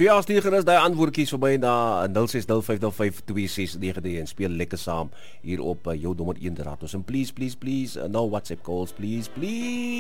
So ja, stuur gerus daai antwoordjies vir my na 0605052693 en speel lekker saam hier op jou nommer 1 raad. Ons en please, nou WhatsApp calls, please.